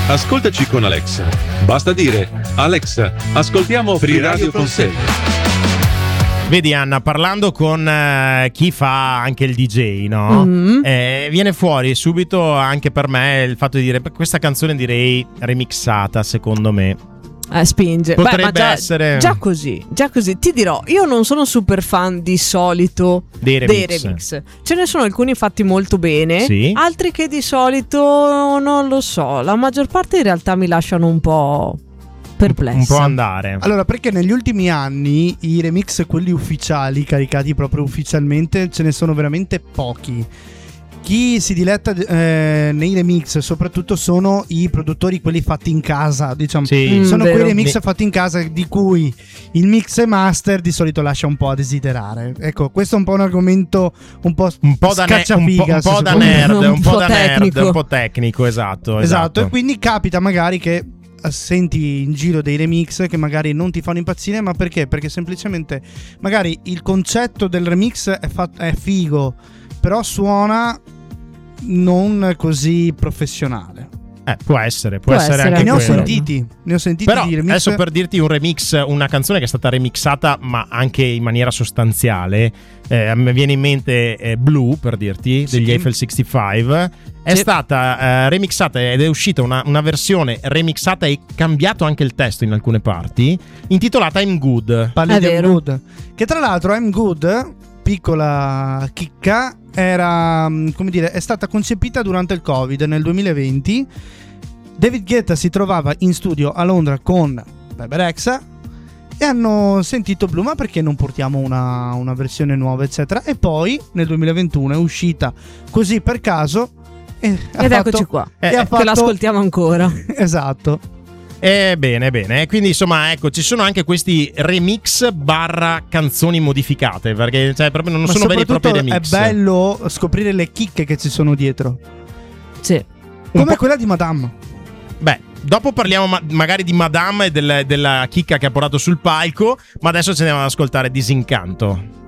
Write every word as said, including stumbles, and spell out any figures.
Ascoltaci con Alexa. Basta dire: Alexa, ascoltiamo Free Radio Consegna. Vedi Anna, parlando con eh, chi fa anche il D J, no? Mm-hmm. Eh, viene fuori subito anche per me il fatto di dire: questa canzone direi remixata, secondo me. Eh, spinge. Potrebbe Beh, ma già, essere già così, già così. Ti dirò, io non sono super fan di solito dei remix. dei remix. Ce ne sono alcuni fatti molto bene, sì. Altri che di solito non lo so. La maggior parte in realtà mi lasciano un po' perplessa. Un po' andare. Allora, perché negli ultimi anni i remix, quelli ufficiali, caricati proprio ufficialmente, ce ne sono veramente pochi. Chi si diletta eh, nei remix soprattutto sono i produttori, quelli fatti in casa, diciamo. Sì. Sono Mm, quei vero. remix fatti in casa di cui il mix e master di solito lascia un po' a desiderare. Ecco, questo è un po' un argomento un po' Un po' da, ne- un po', scacciafiga, un se po' si da può dire. nerd, un, Un po' po' da nerd, tecnico. un po' tecnico, esatto. Esatto, Esatto, e quindi capita magari che senti in giro dei remix che magari non ti fanno impazzire, ma perché? Perché semplicemente magari il concetto del remix è, fat- è figo, però suona non così professionale. Eh, può essere, può, Può essere, essere anche E ne ho quello. sentiti, ne ho sentiti Però di remix. adesso, per dirti un remix, una canzone che è stata remixata ma anche in maniera sostanziale, eh, mi viene in mente eh, Blue, per dirti, Sì. degli Eiffel sessantacinque. È Sì. stata eh, remixata ed è uscita una, una versione remixata e cambiato anche il testo in alcune parti, intitolata I'm Good. Parli È di I'm vero. Good. Che tra l'altro I'm Good, piccola chicca, era, come dire, è stata concepita durante il Covid nel duemilaventi. David Guetta si trovava in studio a Londra con Bebe Rexha e hanno sentito Blue, ma perché non portiamo una, una versione nuova, eccetera. E poi nel duemilaventuno è uscita così per caso e ha Ed fatto- eccoci qua, e ha che fatto- l'ascoltiamo ancora. Esatto. Eh, bene, bene. Quindi insomma, ecco, ci sono anche questi remix barra canzoni modificate, perché cioè, proprio non Ma sono veri e propri soprattutto remix. è bello scoprire le chicche che ci sono dietro, Sì. Un come po'- quella di Madame. Beh, dopo parliamo ma- magari di Madame e del- della chicca che ha portato sul palco, ma adesso ci andiamo ad ascoltare Disincanto.